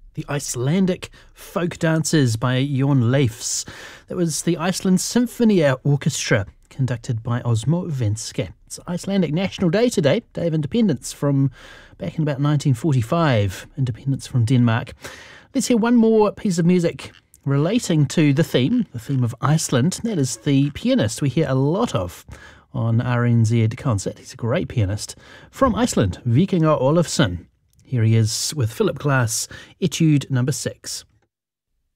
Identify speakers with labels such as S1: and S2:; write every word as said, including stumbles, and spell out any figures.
S1: The Icelandic Folk Dances by Jón Leifs. That was the Iceland Symphony Orchestra, conducted by Osmo Venske. It's Icelandic National Day today, Day of Independence from back in about nineteen forty-five, independence from Denmark. Let's hear one more piece of music relating to the theme, the theme of Iceland. That is the pianist we hear a lot of on R N Z Concert. He's a great pianist from Iceland, Vikingur Olafsson. Here he is with Philip Glass, Etude number six.